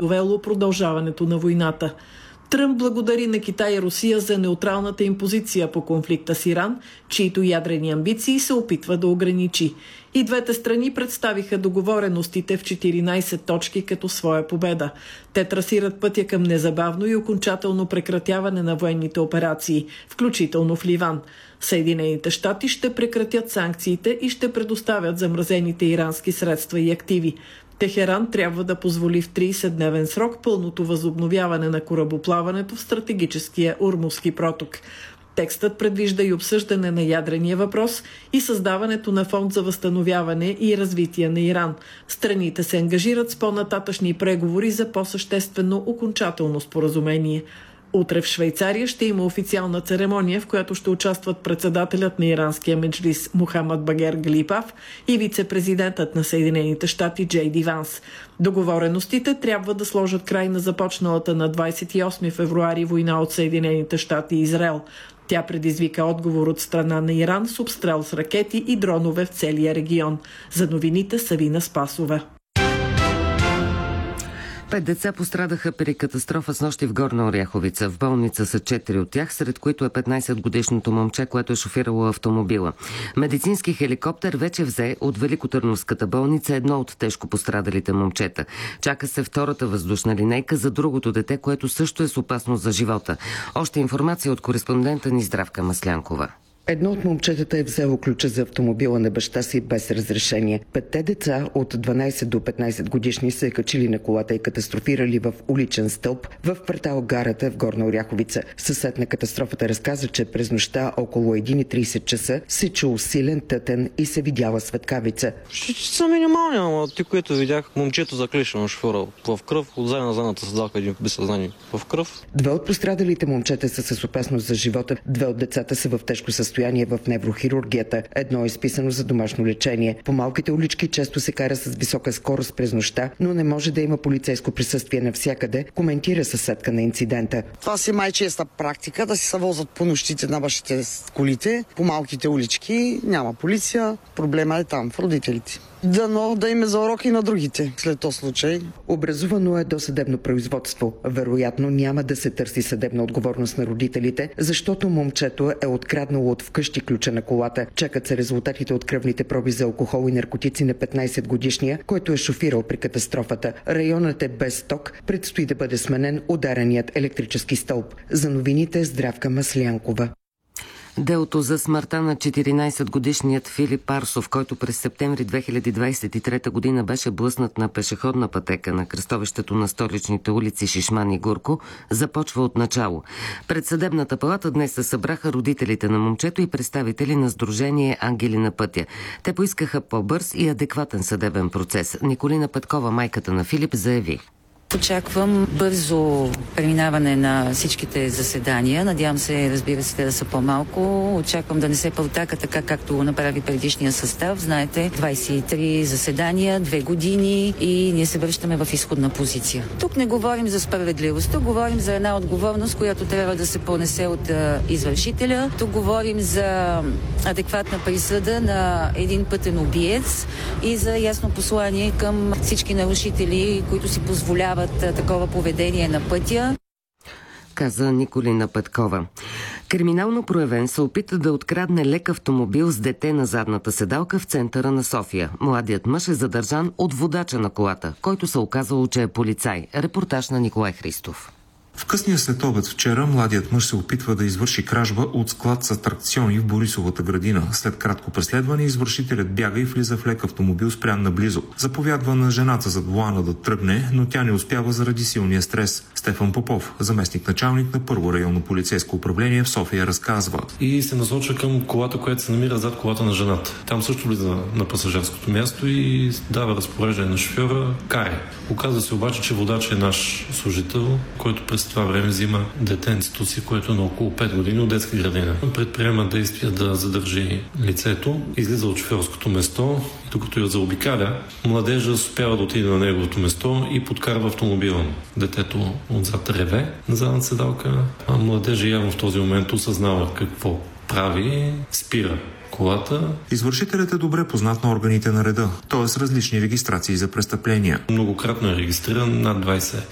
довело продължаването на войната. Тръмп благодари на Китай и Русия за неутралната им позиция по конфликта с Иран, чието ядрени амбиции се опитва да ограничи. И двете страни представиха договореностите в 14 точки като своя победа. Те трасират пътя към незабавно и окончателно прекратяване на военните операции, включително в Ливан. Съединените щати ще прекратят санкциите и ще предоставят замразените ирански средства и активи. Техеран трябва да позволи в 30-дневен срок пълното възобновяване на корабоплаването в стратегическия Ормузски проток. Текстът предвижда и обсъждане на ядрения въпрос и създаването на фонд за възстановяване и развитие на Иран. Страните се ангажират с по-нататъшни преговори за по-съществено окончателно споразумение. Утре в Швейцария ще има официална церемония, в която ще участват председателят на иранския меджлис Мохамад Багер Галибаф и вице-президентът на Съединените щати Джей Ди Ванс. Договореностите трябва да сложат край на започналата на 28 февруари война от Съединените щати и Израел. Тя предизвика отговор от страна на Иран с обстрел с ракети и дронове в целия регион. За новините Савина Спасова. 5 деца пострадаха при катастрофа снощи в Горна Оряховица. В болница са 4 от тях, сред които е 15-годишното момче, което е шофирало автомобила. Медицински хеликоптер вече взе от Великотърновската болница едно от тежко пострадалите момчета. Чака се втората въздушна линейка за другото дете, което също е с опасност за живота. Още информация от кореспондента ни Здравка Маслянкова. Едно от момчетата е взело ключа за автомобила на баща си без разрешение. 5 деца от 12 до 15 годишни се качили на колата и катастрофирали в уличен стълб в квартал Гарата в Горна Оряховица. Съсед на катастрофата разказа, че през нощта около 1:30 часа се чул силен тътен и се видяла светкавица. Ще са минимални, ама ти, което видях, момчето заклешено шофьора в кръв, отзад на задната седалка един без съзнание в кръв. 2 от пострадалите момчета са с опасност за живота. 2 от децата са в тежко състояние в неврохирургията. Едно е изписано за домашно лечение. По малките улички често се кара с висока скорост през нощта, но не може да има полицейско присъствие навсякъде, коментира съседка на инцидента. Това си честа практика да си се возят по нощите на бащите с колите. По малките улички няма полиция. Проблема е там, в родителите. Дано да им е за уроки на другите след този случай. Образувано е досъдебно производство. Вероятно няма да се търси съдебна отговорност на родителите, защото момчето е откраднало от вкъщи ключа на колата. Чакат се резултатите от кръвните проби за алкохол и наркотици на 15-годишния, който е шофирал при катастрофата. Районът е без ток, предстои да бъде сменен удареният електрически стълб. За новините Здравка Маслянкова. Делото за смъртта на 14-годишният Филип Арсов, който през септември 2023 година беше блъснат на пешеходна пътека на кръстовището на столичните улици Шишман и Гурко, започва от начало. Пред съдебната палата днес се събраха родителите на момчето и представители на сдружение Ангели на пътя. Те поискаха по-бърз и адекватен съдебен процес. Николина Петкова, майката на Филип, заяви: Очаквам бързо преминаване на всичките заседания. Надявам се, разбира се, да са по-малко. Очаквам да не се пълтака така, както направи предишния състав. Знаете, 23 заседания, 2 години и ние се връщаме в изходна позиция. Тук не говорим за справедливост, тук говорим за една отговорност, която трябва да се понесе от извършителя. Тук говорим за адекватна присъда на един пътен убиец и за ясно послание към всички нарушители, които си позволяват такова поведение на пътя, каза Николина Петкова. Криминално проявен се опита да открадне лек автомобил с дете на задната седалка в центъра на София. Младият мъж е задържан от водача на колата, който се оказало, че е полицай. Репортаж на Николай Христов. В късния следобед вчера младият мъж се опитва да извърши кражба от склад с атракциони в Борисовата градина. След кратко преследване извършителят бяга и влиза в лек автомобил спрян наблизо. Заповядва на жената зад волана да тръгне, но тя не успява заради силния стрес. Стефан Попов, заместник-началник на Първо районно полицейско управление в София, разказва. И се насочва към колата, която се намира зад колата на жената. Там също влиза на пасажирското място и дава разпореждане на шофьора: карай. Оказва се обаче, че водач е наш служител, който през това време взима детенцето си, което е на около 5 години от детска градина. Предприема действия да задържи лицето, излиза от шофьорското место и докато я заобикаля, младежът успява да отиде на неговото место и подкарва автомобила. Детето отзад реве на задната седалка, а младежът явно в този момент осъзнава какво прави, спира колата. Извършителят е добре познат на органите на реда, т.е. различни регистрации за престъпления. Многократно е регистриран, над 20